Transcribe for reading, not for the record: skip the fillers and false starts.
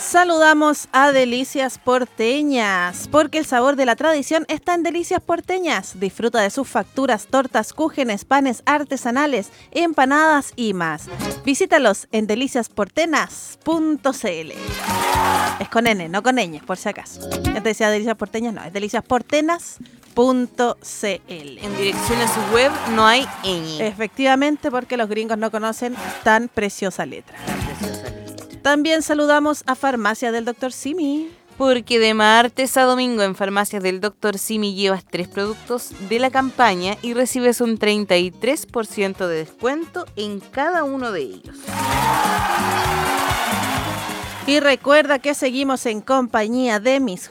Saludamos a Delicias Porteñas, porque el sabor de la tradición está en Delicias Porteñas. Disfruta de sus facturas, tortas, cúgenes, panes artesanales, empanadas y más. Visítalos en deliciasportenas.cl. Es con N, no con ñ, por si acaso. Antes decía Delicias Porteñas, no, es deliciasportenas.cl. En dirección a su web no hay ñ. Efectivamente, porque los gringos no conocen tan preciosa letra. También saludamos a Farmacia del Dr. Simi. Porque de martes a domingo en Farmacias del Dr. Simi llevas 3 productos de la campaña y recibes un 33% de descuento en cada uno de ellos. Y recuerda que seguimos en compañía de mis